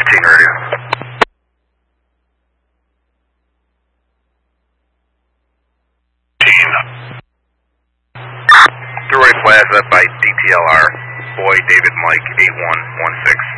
14 radio. Thruway Plaza by DTLR. Boy David Mike 8116.